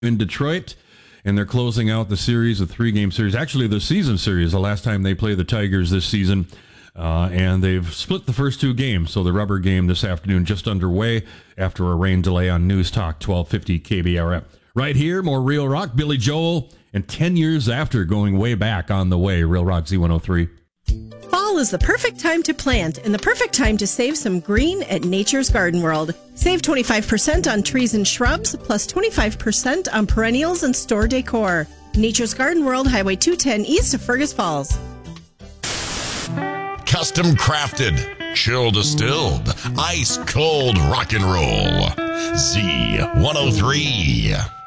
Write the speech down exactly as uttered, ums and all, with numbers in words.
in Detroit, and they're closing out the series, a three-game series. Actually, the season series, the last time they play the Tigers this season. Uh, and they've split the first two games, so the rubber game this afternoon just underway after a rain delay on News Talk twelve fifty K B R F. Right here, more Real Rock, Billy Joel, and ten years after, going way back on the way, Real Rock Z one oh three. Fall is the perfect time to plant and the perfect time to save some green at Nature's Garden World. Save twenty-five percent on trees and shrubs, plus twenty-five percent on perennials and store decor. Nature's Garden World, Highway two ten east of Fergus Falls. Custom crafted, chill distilled, ice cold rock and roll. Z one oh three.